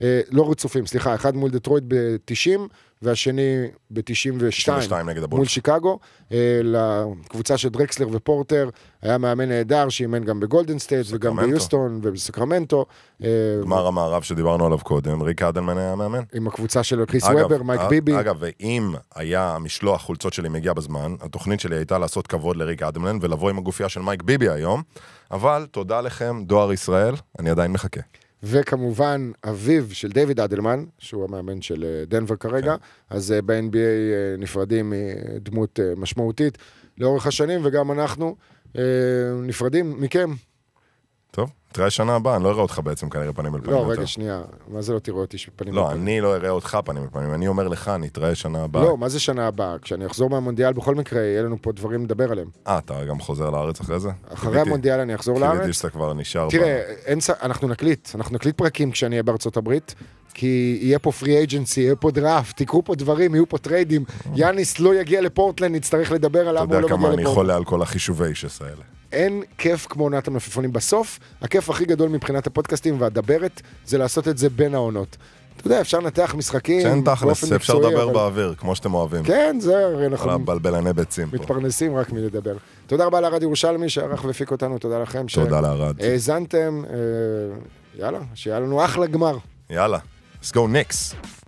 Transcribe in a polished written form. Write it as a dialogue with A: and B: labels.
A: לא רצופים, סליחה, אחד מול דטרויט ב-90, והשני ב-92 מול שיקגו, לקבוצה של דרקסלר ופורטר, היה מאמן נהדר, שאימן גם בגולדן סטייט, וגם ביוסטון ובסקרמנטו.
B: גמר המערב שדיברנו עליו קודם, ריק אדלמן היה מאמן.
A: עם הקבוצה של קריס וובר, מייק ביבי.
B: אגב, ואם היה המשלוח חולצות שלי מגיע בזמן, התוכנית שלי הייתה לעשות כבוד לריק אדלמן, ולבוא עם הגופייה של מייק ביבי היום, אבל תודה לכם, דואר ישראל, אני עדיין מחכה.
A: וכמובן, אביו של דיוויד אדלמן, שהוא המאמן של דנבר כרגע, אז ב-NBA נפרדים מדמות משמעותית לאורך השנים, וגם אנחנו נפרדים מכם.
B: טוב, תראה שנה הבאה, אני לא אראה אותך בעצם כנראה פנים אל פנים.
A: לא, רגע, שנייה, מה זה לא תראה אותי פנים אל פנים?
B: לא, אני לא אראה אותך פנים אל פנים, אני אומר לך, נתראה שנה הבאה.
A: לא, מה זה שנה הבאה? כשאני אחזור מהמונדיאל, בכל מקרה, יהיה לנו פה דברים לדבר עליהם.
B: אתה גם חוזר לארץ אחרי זה?
A: אחרי המונדיאל אני אחזור לארץ.
B: קיוויתי שאתה כבר נשאר.
A: תראה, אנחנו נקליט פרקים כשאני אהיה בארצות הברית, כי יהיה פה פרי אייג'נסי, יהיה פה דראפט, תקרו פה דברים, יהיו פה טריידים. יאניס לא יגיע לפורטלנד, נצטרך לדבר עליו.
B: אתה יודע כמה אני חולה על כל החישובי שס האלה.
A: אין כיף כמו עונת המלפפונים בסוף, הכיף הכי גדול מבחינת הפודקאסטים והדברת, זה לעשות את זה בין העונות. אתה יודע, אפשר לנתח משחקים.
B: כן, תכלס, אפשר לדבר באוויר, כמו שאתם אוהבים.
A: כן, זה, אנחנו
B: בלבלני ביצים פה.
A: מתפרנסים רק מלדבר. תודה רבה לארד ירושלמי, שערך והפיק אותנו, תודה לכם.
B: תודה לארד.
A: האזנתם, יאללה, שיהיה לנו אחלה גמר.
B: יאללה, let's go Knicks.